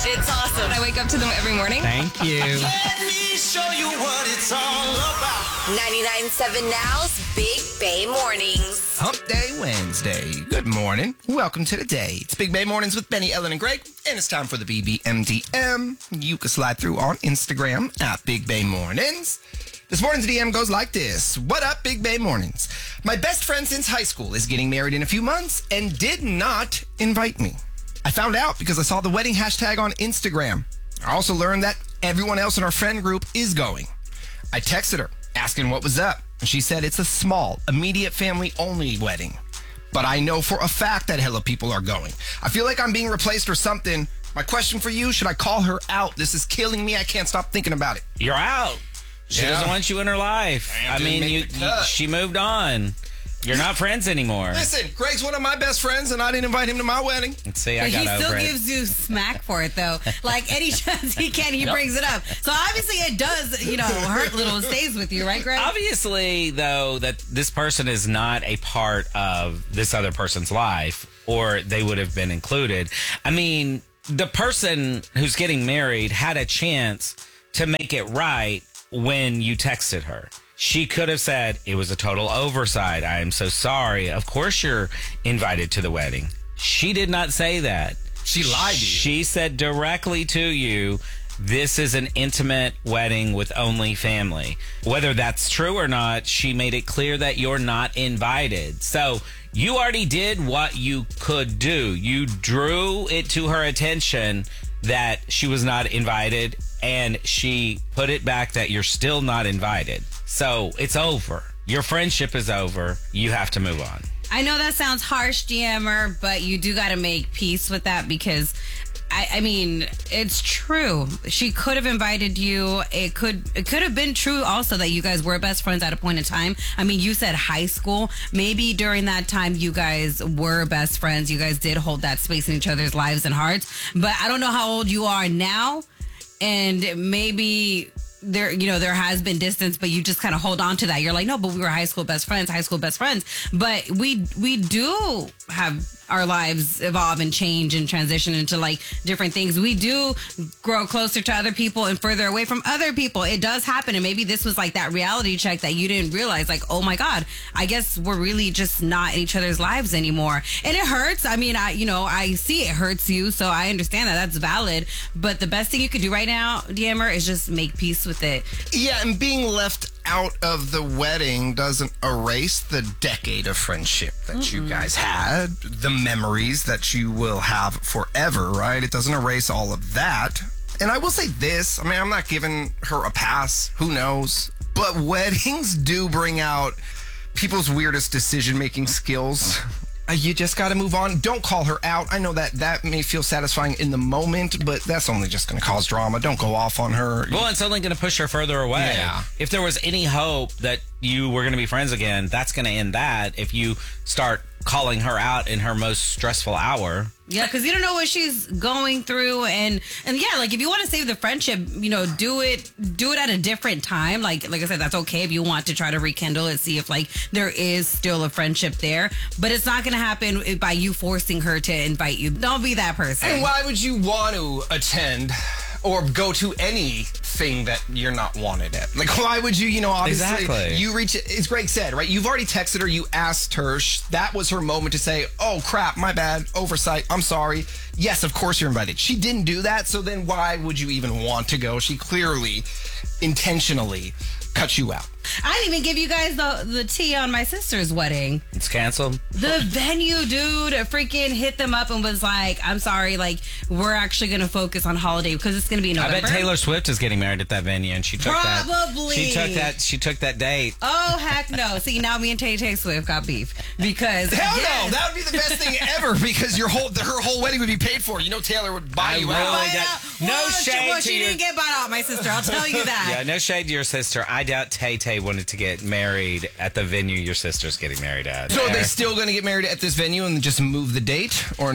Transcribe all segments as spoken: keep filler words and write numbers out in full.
It's awesome. I wake up to them every morning. Thank you. Let me show you what it's all about. ninety-nine point seven Now's Big Bay Mornings. Hump Day Wednesday. Good morning. Welcome to the day. It's Big Bay Mornings with Benny, Ellen, and Greg, and it's time for the B B M D M. You can slide through on Instagram at Big Bay Mornings. This morning's D M goes like this. What up, Big Bay Mornings? My best friend since high school is getting married in a few months and did not invite me. I found out because I saw the wedding hashtag on Instagram. I also learned that everyone else in our friend group is going. I texted her asking what was up, and she said it's a small, immediate family-only wedding. But I know for a fact that hella people are going. I feel like I'm being replaced or something. My question for you, should I call her out? This is killing me. I can't stop thinking about it. You're out. She Yeah. doesn't want you in her life. I I didn't mean, make you, the you cut. she moved on. You're not friends anymore. Listen, Greg's one of my best friends, and I didn't invite him to my wedding. Let's see, I But got he still over it. gives you smack for it, though. Like, any chance he can, he brings it up. So, obviously, it does, you know, hurt a little. It stays with you, right, Greg? Obviously, though, that this person is not a part of this other person's life, or they would have been included. I mean, the person who's getting married had a chance to make it right when you texted her. She could have said, it was a total oversight. I am so sorry. Of course you're invited to the wedding. She did not say that. She lied to you. She said directly to you, this is an intimate wedding with only family. Whether that's true or not, she made it clear that you're not invited. So you already did what you could do. You drew it to her attention that she was not invited, and she put it back that you're still not invited. So it's over. Your friendship is over. You have to move on. I know that sounds harsh, G M R, but you do got to make peace with that because, I, I mean, it's true. She could have invited you. It could it could have been true also that you guys were best friends at a point in time. I mean, you said high school. Maybe during that time you guys were best friends. You guys did hold that space in each other's lives and hearts. But I don't know how old you are now. And maybe there, you know, there has been distance, but you just kind of hold on to that. You're like, no, but we were high school best friends, high school best friends. But we we do have our lives evolve and change and transition into like different things. We do grow closer to other people and further away from other people. It does happen. And maybe this was like that reality check that you didn't realize, like, oh my God, I guess we're really just not in each other's lives anymore. And it hurts. I mean, I, you know, I see it hurts you. So I understand that. That's valid. But the best thing you could do right now, D M R, is just make peace with it. Yeah, and being left out of the wedding doesn't erase the decade of friendship that Mm-mm. you guys had, the memories that you will have forever, right? It doesn't erase all of that. And I will say this, I mean, I'm not giving her a pass, who knows? But weddings do bring out people's weirdest decision-making skills. Uh, you just got to move on. Don't call her out. I know that that may feel satisfying in the moment, but that's only just going to cause drama. Don't go off on her. Well, it's only going to push her further away. Yeah. If there was any hope that you were going to be friends again, that's going to end that if you start calling her out in her most stressful hour. Yeah, because you don't know what she's going through, and and yeah, like if you want to save the friendship, you know, do it do it at a different time. Like like I said, that's okay if you want to try to rekindle it, see if like there is still a friendship there. But it's not going to happen by you forcing her to invite you. Don't be that person. And why would you want to attend or go to anything that you're not wanted at? Like, why would you, you know, obviously, exactly. you reach, as Greg said, right? You've already texted her, you asked her, that was her moment to say, oh, crap, my bad, oversight, I'm sorry. Yes, of course you're invited. She didn't do that, so then why would you even want to go? She clearly, intentionally cut you out. I didn't even give you guys the, the tea on my sister's wedding. It's canceled. The venue dude freaking hit them up and was like, I'm sorry, like, we're actually going to focus on holiday because it's going to be in November. I bet Taylor Swift is getting married at that venue, and she took that. Probably. She took that. She took that date. Oh, heck no. See, now me and Tay Tay Swift got beef because Hell yes. no, that would be the best thing ever because your whole her whole wedding would be paid for. You know Taylor would buy I you really out. doubt- Well, no well, shade well, to she your- didn't get bought out, my sister. I'll tell you that. Yeah, no shade to your sister. I doubt Tay Tay wanted to get married at the venue your sister's getting married at. So are they still going to get married at this venue and just move the date, or no?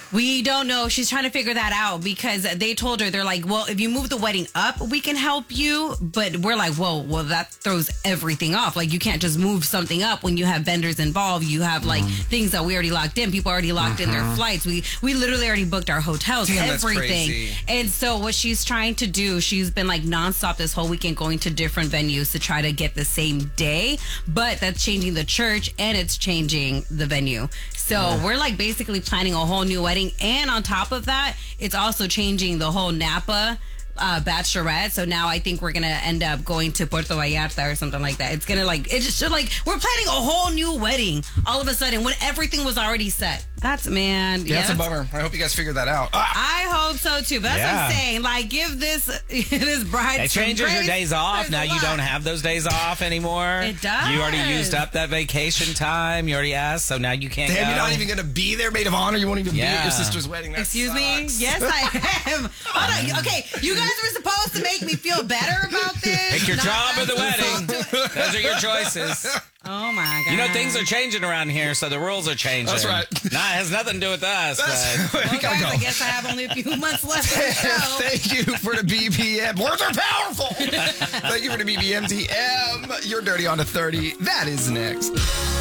We don't know. She's trying to figure that out because they told her, they're like, well, if you move the wedding up, we can help you. But we're like, whoa, well, that throws everything off. Like, you can't just move something up when you have vendors involved. You have, like, Mm. things that we already locked in. People already locked in their flights. We we literally already booked our hotels, Damn, that's everything. crazy. And so what she's trying to do, she's been, like, nonstop this whole weekend going to different venues to try to get the same day. But that's changing the church and it's changing the venue. So we're, like, basically planning a whole new wedding. And on top of that, it's also changing the whole Napa uh, bachelorette. So now I think we're going to end up going to Puerto Vallarta or something like that. It's going to, like, it's just like, we're planning a whole new wedding all of a sudden when everything was already set. That's, man. Yeah, that's a that's- bummer. I hope you guys figured that out. Ah, I hope so too. But that's what Yeah. I'm saying. Like, give this this bride. It some changes your grace. days off. There's Now a you lot. don't have those days off anymore. It does. You already used up that vacation time. You already asked, so now you can't damn, go. you're not even going to be there, maid of honor. You won't even be at Yeah. your sister's wedding. That Excuse me? sucks. Yes, I am. Hold on. Okay, you guys were supposed to make me feel better about this. Pick your Not job or the us wedding. supposed to- Those are your choices. Oh my god. You know, things are changing around here, so the rules are changing. That's right. Nah, it has nothing to do with us. That's- But we Well, gotta guys, go. I guess I have only a few months left of the show. Thank you for the B B M. Words are powerful. Thank you for the B B M T M. You're dirty on to thirty. That is next.